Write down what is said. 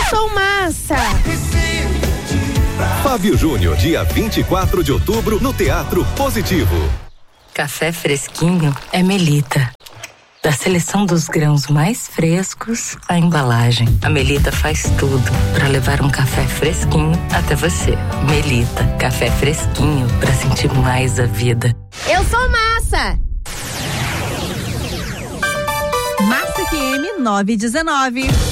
sou massa. Fábio Júnior, dia 24 de outubro, no Teatro Positivo. Café fresquinho é Melita. Da seleção dos grãos mais frescos à embalagem, a Melita faz tudo para levar um café fresquinho até você. Melita, café fresquinho para sentir mais a vida. Eu sou massa. Massa FM 919.